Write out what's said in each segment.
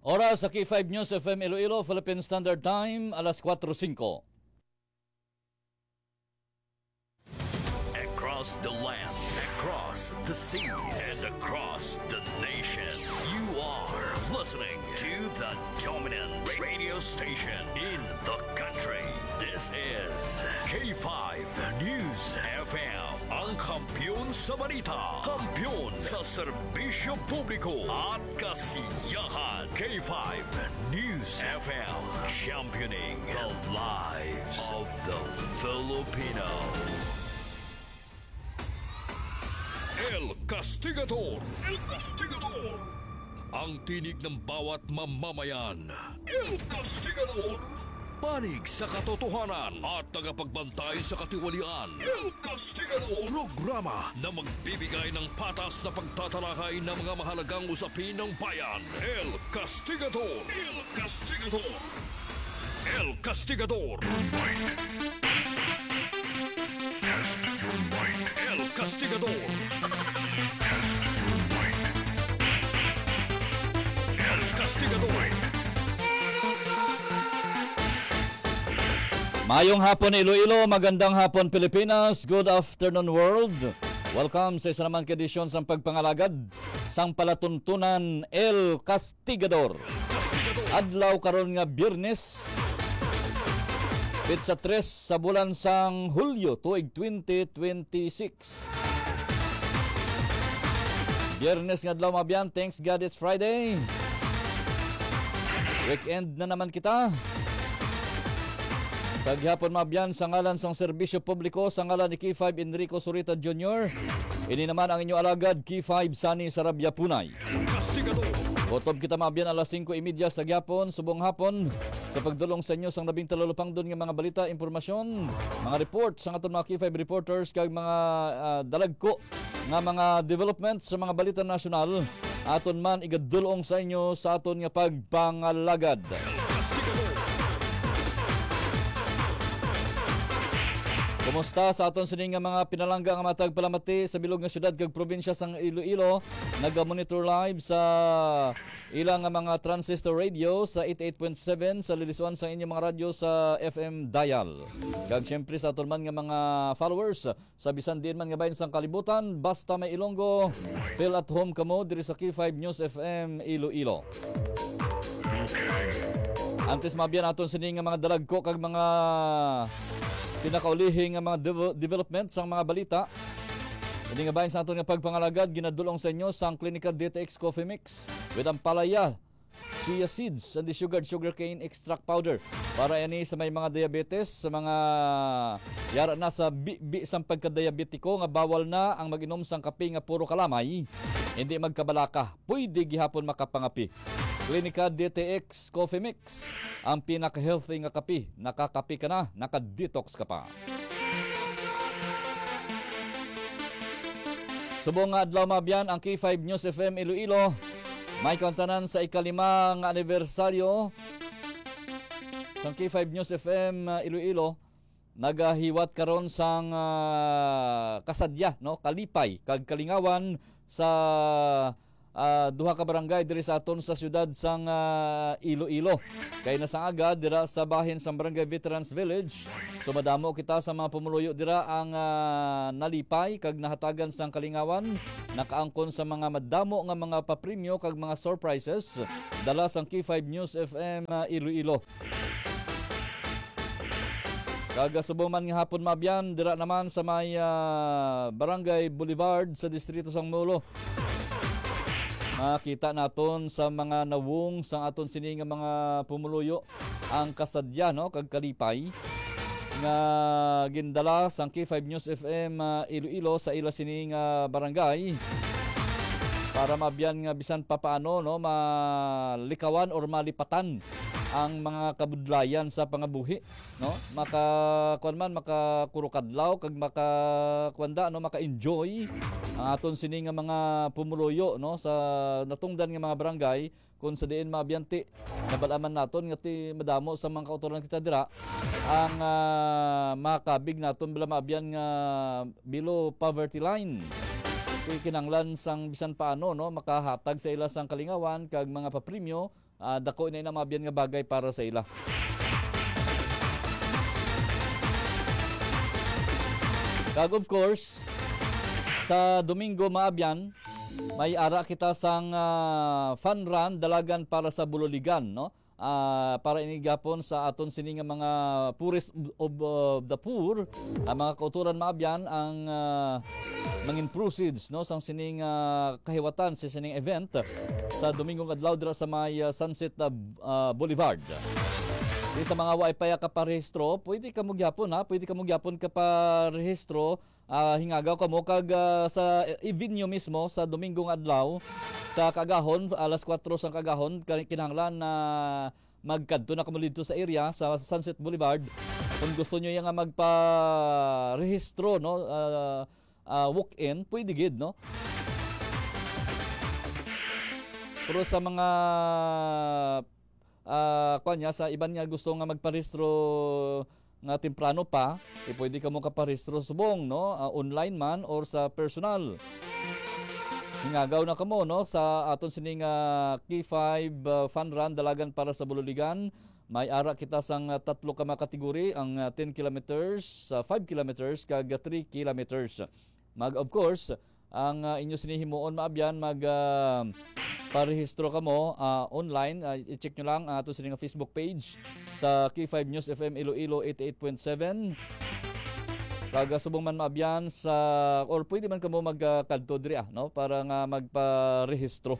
Oras sa K5 News FM Iloilo, Philippine Standard Time, alas 4:05. Across the land, across the seas, and across the nation, you are listening to the dominant radio station in the country. This is K5 News FM, ang kampiyon sa balita, kampiyon sa serbisyo publiko at kasiyahan. K5 News FM, championing the lives of the Filipino. El Castigador, El Castigador, ang tinig ng bawat mamamayan. El Castigador, panig sa katotohanan at tagapagbantay sa katiwalian. El Castigador, programa na magbibigay ng patas na pagtatalakay ng mga mahalagang usapin ng bayan. El Castigador, El Castigador, El Castigador. El Castigador. El Castigador. Mayong hapon Iloilo, magandang hapon Pilipinas, good afternoon world. Welcome sa isa naman edisyon sa pagpangalagad sang palatuntunan El Castigador. Adlaw karon nga Biyernes, Pitsa 3 sa bulan sang Hulyo tuig 2026. Biyernes nga adlaw mabyan, thanks God it's Friday. Weekend na naman kita. Paghapon mabyan sa ngalan sang serbisyo publiko sa ngalan ni K5 Enrico Surita Jr. Ini naman ang inyong alagad K5 Sunny Sarabia Punay. Botob kita mabyan alas 5:30 sa gyapon subong hapon sa pagdulong sa inyo sang 13 doon nga mga balita, impormasyon, mga reports sa aton mga K5 reporters kag mga dalagko nga mga developments sa mga balita nasyonal aton man igadulong sa inyo sa aton nga pagpangalagad. Kumusta sa aton sining nga mga pinalangga nga matag palamati sa bilog nga syudad kag probinsya sang Iloilo? Naga-monitor live sa ilang nga mga transistor radio sa 88.7 sa lilisuan sa inyong mga radyo sa FM dial. Kag syempre sa aton man nga mga followers sa bisan diin man nga bahin sang kalibutan, basta may Ilonggo, feel at home kamo diri sa K5 News FM Iloilo. Antes mabyan aton sining nga mga dalagko kag mga pinakaulihing nga mga development sa mga balita. Hindi nga bahin sa aton nga pagpangalagad, ginadulong sa inyo sang Clinical DTX Coffee Mix with ampalaya, chia seeds, and the sugarcane extract powder. Para yan sa may mga diabetes, sa mga yara na sa sang pagka-diabetiko nga bawal na ang mag-inom sang kape nga puro kalamay, hindi magkabalaka, pwede gihapon makapangapi. Clinica DTX Coffee Mix, ang pinaka-healthy nga kape. Nakakape ka na, naka-detox ka pa. Subong nga adlaw mabyan ang K5 News FM Iloilo. May kantanan sa ika-5 nga anibersaryo sa K5 News FM Iloilo. Nagahiwat karon sang kasadya, no? Kalipay kag kalingawan sa duha ka barangay diri sa aton sa syudad sang Iloilo. Kay nasang agad dira sa bahin sang Barangay Veterans Village. So madamo kita sa mga pumuluyo dira ang nalipay kag nahatagan sang kalingawan, nakaangkon sa mga madamo nga mga papremyo kag mga surprises dala sang K5 News FM Iloilo. Kaga subong man nga hapon mabyan dira naman sa may Barangay Boulevard sa distrito sang Molo. Makita naton sa mga nawong sa aton sini nga mga pumuluyo ang kasadya, no, kag kalipay nga gindala sang K5 News FM Iloilo sa ila sini nga barangay para mabyan nga bisan pa paano, no, malikawan or malipatan ang mga kabudlayan sa pangabuhi, no, makakuan man makakurukadlaw kag makakuanda, no, maka-enjoy ang aton sini nga mga pumuluyo, no, sa natungdan nga mga barangay kung sa diin maabyanti nabalaman naton nga ti madamo sa mga kautoran kita dira ang makabig naton bala maabyan nga below poverty line. Kinanglan sang bisan paano, no, makahatag sa ila sang kalingawan kag mga papremyo dako na maabyan nga bagay para sa ila. Kag of course, sa Domingo maabyan, may ara kita sang fun run dalagan para sa Buloligan, no? Para inigapon sa aton sini nga mga poorest of the poor, mga kauturan maabyan ang mangin proceeds, no, sang sining kahiwatan sa sining event sa Domingo adlaw dira sa may Sunset Boulevard. Di sa mga wa pa ka parehistro, pwede ka mo gyapon pwede ka mo gyapon ka parehistro, hingagaw ka mo kag sa venue mismo sa Domingong adlaw sa kagahon alas 4 sa kagahon kinahanglan na magkadto na kamo dito sa area sa Sunset Boulevard kung gusto niyo nga magpa-rehistro, no, walk in pwede gid, no. Pero sa mga kanya sa iban nga gusto nga magparehistro nga temprano pa, pwede ka mo kaparehistro subong, no, online man or sa personal. Hingagaw na kamo, no, sa aton sining K5 fun run dalagan para sa Buloligan. May ara kita sang tatlo ka mga kategori, ang 10 kilometers, 5 kilometers kag 3 kilometers. Of course, ang inyo sinihimuon maabyan parehistro ka mo online, i-check nyo lang ato sa nga Facebook page sa K5 News FM Iloilo 88.7. Kaga subong man maabyan sa or pwede man kamo magkadto diri no, para nga magparehistro.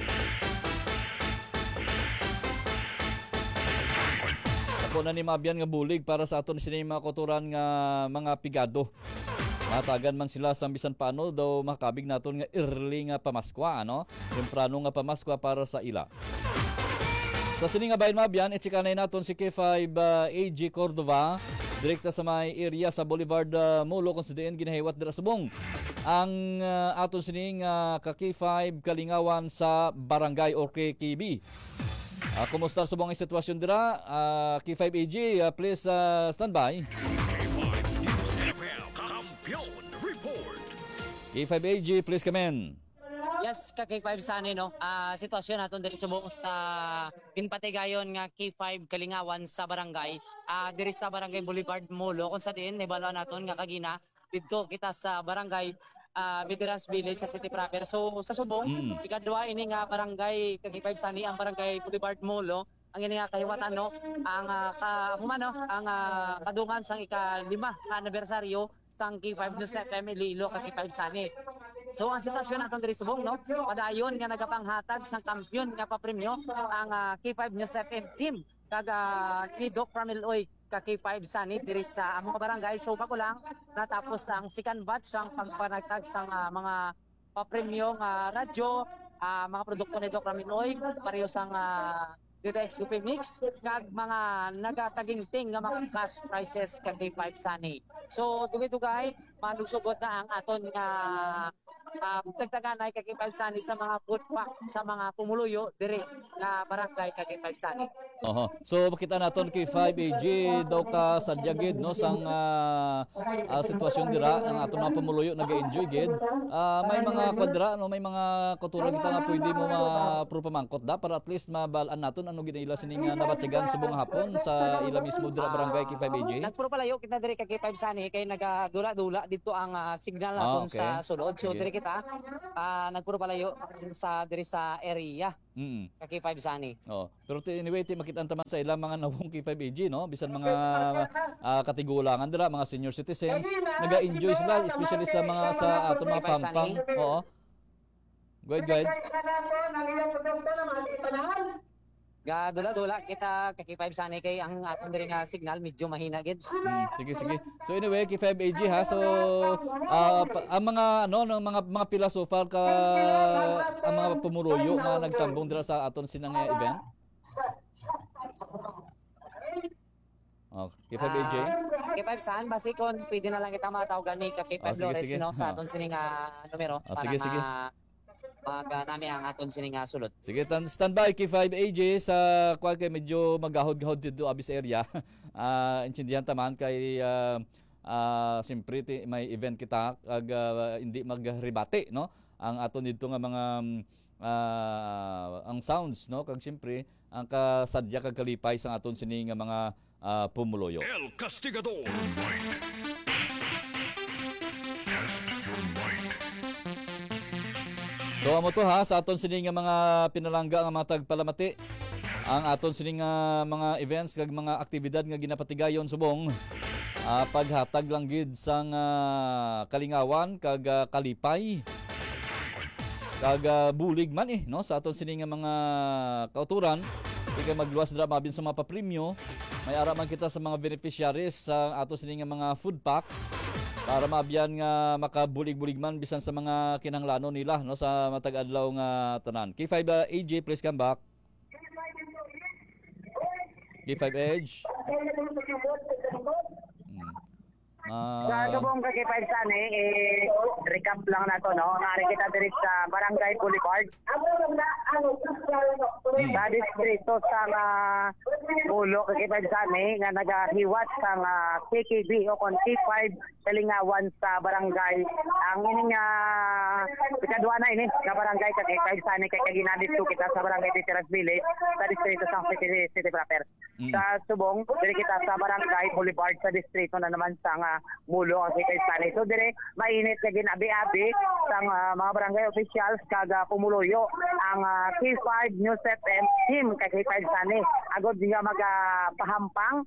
Ako na ni maabyan nga bulig para sa aton sini mga kotoran nga mga pigado. Matagan man sila sa bisan paano daw makabig naton nga early nga pamaskwa, ano? Temprano nga pamaskwa para sa ila. Sa sini nga bayan maabyan, i-checkanay naton si K5 AG Cordova, direkta sa may area sa Boulevard Molo kung sa diin ginahiwat dira subong. Ang aton sini nga K5 Kalingawan sa Barangay or KKB. Kumusta subong ang sitwasyon dira? K5 AG, please stand by. K5AG, please come in. Yes, K5 Sani, no. Sitwasyon naton diri subong sa pinpatigayon nga K5 Kalingawan sa barangay. Diri sa Barangay Boulevard Molo kung sa diin nibalo naton nga kagina didto kita sa barangay Veterans Village sa City Proper. So sa subong ikadua ini nga barangay K5 Sani ang Barangay Boulevard Molo. Ang ini nga kahiwatan, no, ang ang kadungan sang ika-5 nga anibersaryo sang K5 News FM Iloilo K5 Sani. So ang sitwasyon naton diri subong, no, padayon nga nagapanghatag sang kampiyon nga papremyo ang K5 News FM team kag ni Doc Pramiloy K5 Sani diri sa among barangay. So pa ko lang natapos ang second batch sang pagpanagtag sang mga papremyo nga radyo, mga produkto ni Doc Pramiloy pareho sang dito XQP Mix kag mga nagataginting nga mga cash prices kag K5 Sani. So dugay-dugay manugsugot na ang aton nga tagtaganay kag K5 Sani sa mga food pack sa mga pumuluyo diri nga barangay kag K5 Sani. So makita naton K5 AG daw ka sadyagid, no, sang sitwasyon dira ang aton mga pumuluyo naga-enjoy gid. May mga kwadra, no, may mga katulad kita nga pwede mo mapropamangkot da para at least mabalaan naton ano ginaila sining nabatyagan subong hapon sa ila mismo dira barangay K5 AG. Nagpropalayo kita diri kag K5 Sani kay nagadula-dula dito ang signal naton sa sulod. So diri kita nagpropalayo sa diri sa area. Kag K5 Sani. Pero anyway, makita taman sa ilang mga nawong K5 AG, no, bisan mga katigulangan dira, mga senior citizens, naga-enjoy sila especially sa mga sa ato mga pampang. Oo. Go ahead. Dula-dula kita kay K5 Sani kay ang aton diri nga signal medyo mahina gid. Sige. So anyway, K5 AG ha. So ang mga mga pila so far ka ang mga pumuruyo nga nagtambong dira sa aton sinang event. K5 AG. K5 San basikon pwede na lang kita matawagan ni K5 Flores, no, sa aton sining numero para sige. nami ang aton sining sulod. Sige, standby K5 AJ sa kuan kay medyo magahod-gahod dito abis area. Intindihan taman kay siyempre may event kita kag hindi magrebate, no, ang aton dito nga mga ang sounds, no, kag siyempre ang kasadya kag kalipay sa aton sini nga mga pumuloyo. El Castigador. So amo to ha sa aton sini nga mga pinalangga nga mga tagpalamati. Ang aton sini nga mga events kag mga aktibidad nga ginapatigayon subong paghatag lang gid sang kalingawan kag kalipay kag bulig man no sa aton sini nga mga kauturan kay magluwas dira mabin sa mga papremyo may ara man kita sa mga beneficiaries sa aton sini nga mga food packs para maabyan nga makabulig-bulig man bisan sa mga kinahanglanon nila no sa matag adlaw nga tanan. K5 AJ please come back. K5 Edge. Sa subong kakipay sani, recap lang na to, no? Nari kita diri sa Barangay Boulevard. Sa distrito sa Ulo, kakipay sani, nga nagahiwat sa KKB o kon K5 Kalingawan sa barangay. Ang ining ikadua na ini, nga barangay kakipay sani, kay kaginadit to kita sa Barangay Titiras Village, sa distrito sa City Proper. Sa subong, diri kita sa Barangay Boulevard sa distrito na naman sa Mulo ang Sikay Sani. So dire mainit na ginabi-abi sa mga barangay officials kaga pumuluyo ang K5 News FM team kay Sikay Sani. Agod nga magapahampang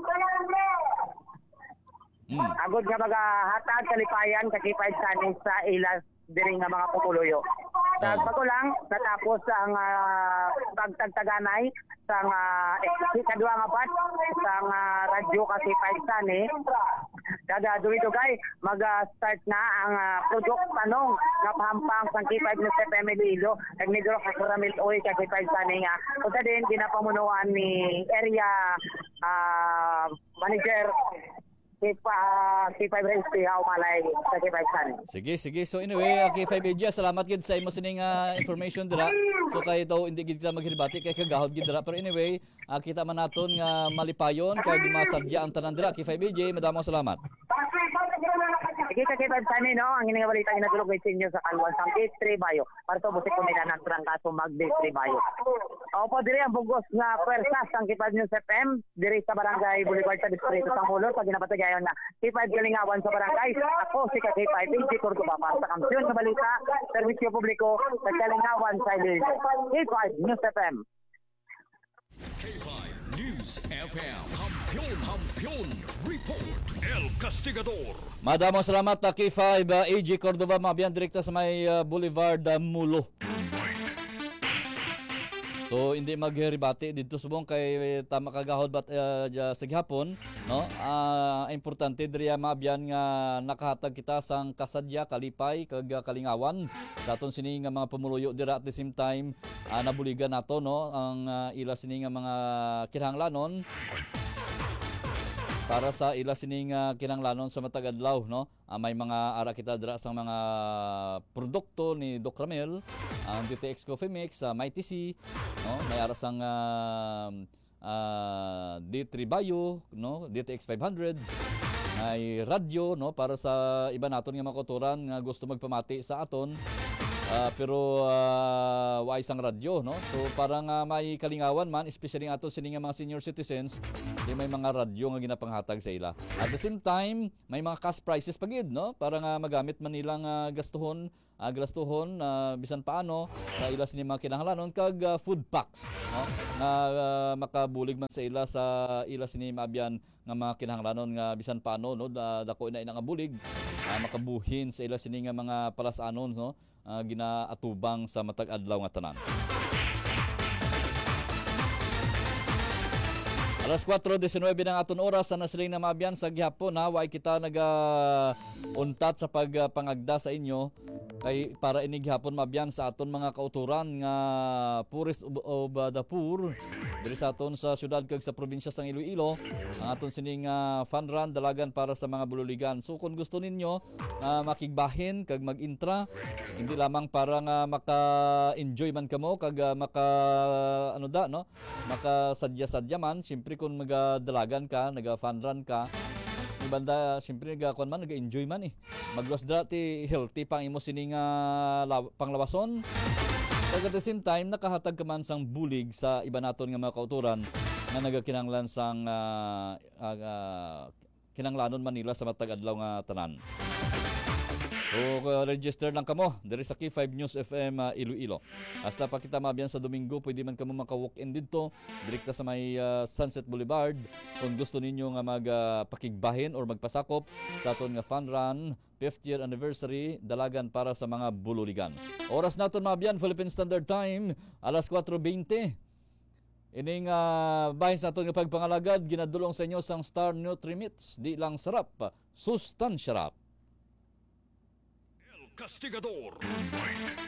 agod nga magahatag kalipayan kay Sikay Sani sa ilas diri nga mga pumuluyo. Sa patulang natapos ang pagtagtaganay sa ikadua nga bat sa radyo kasi Paisani kada duwi-dugay mag-start na ang product tanong nga pahampang sa K5 na sa Pemililo kag nidro ka Caramel Oil kasi Paisani nga unsa din ginapamunuan ni area manager K5 Resti Malay sa K5 Sani. Sige. So anyway, K5 Edge, salamat gid sa imo sining information dira. So kay daw hindi gid kita maghilibati kay kagahod gid dira. Pero anyway, kita man naton nga malipayon kag masadya ang tanan dira. K5 Edge, madamo salamat. Sige ka K5 Sani, no? Ang ining balita ginadulog sa inyo sa Kalwan sang Gate 3 Bayo. Para sa busik kumilanan ng kaso mag Gate 3 Bayo. Opo diri ang bugos nga pwersa sang K5 News FM diri sa Barangay Boulevard sa distrito sa Mulo sa ginapatigayon na K5 Kalingawan sa barangay. Ako si K5 PG Cordoba para sa kampiyon sa balita, serbisyo publiko sa Kalingawan sa K5 News FM. K5 News FM. Kampiyon report. El Castigador. Madamo salamat K5 AJ Cordoba mabiyan direkta sa may Boulevard Mulo. So hindi maghiribati dito subong kay tama kagahod bat sa gihapon no importante diri maabyan nga nakahatag kita sang kasadya kalipay kag kalingawan sa aton sini nga mga pumuluyo dira at the same time nabuligan nato no ang ila sini nga mga kinahanglanon para sa ila sining kinahanglanon sa matag adlaw no may mga ara kita dira sa mga produkto ni Doc Ramel ang DTX Coffee Mix Mighty C no may ara sang D3 Bio no DTX 500 may radyo no para sa iba naton nga mga kauturan nga gusto magpamati sa aton pero wa isang radyo no so parang may kalingawan man especially ato sini nga mga senior citizens di may mga radyo nga ginapanghatag sa ila at the same time may mga cash prizes pagid no para nga magamit man nilang gastuhon bisan paano sa ila sini mga kinahanglanon kag food packs no na makabulig man sa ila sini maabyan nga mga kinahanglanon nga bisan paano no dako na nga bulig makabuhin sa ila sini nga mga palasanon no ginaatubang sa matag adlaw nga tanan. Alas 4:19 ng aton oras sa nasiling na maabyan sa gihapon way kita untat sa pagpangagda sa inyo kay para ini gihapon maabyan sa aton mga kauturan nga Purist of the Poor diri sa aton sa syudad kag sa probinsya sang Iloilo ang aton sining fund run dalagan para sa mga bululigan. So kung gusto ninyo makigbahin kag mag-intra hindi lamang para nga maka-enjoy man kamo kag makasadya-sadya man siyempre kung magadalagan ka, naga-fun run ka, ibanda siyempre naga-enjoy man maglos dati healthy pang imo sining panglawason Kag at the same time nakahatag ka man sang bulig sa iba naton nga mga kauturan nga nagakinahanglan sang kinanglanon Manila sa matag adlaw nga tanan. So, register lang kamo diri sa K5 News FM Iloilo. Hasta pa kita mabiyan sa Domingo, pwede man kamo maka-walk-in dito direkta sa may Sunset Boulevard kung gusto ninyo nga magpakigbahin or magpasakop sa aton nga fun run 5th year anniversary dalagan para sa mga bululigan. Oras naton mabiyan Philippine Standard Time alas 4:20. Ining bahin sa aton nga pagpangalagad ginadulong sa inyo sang Star Nutrimits, di lang sarap, sustansya rap. Castigador.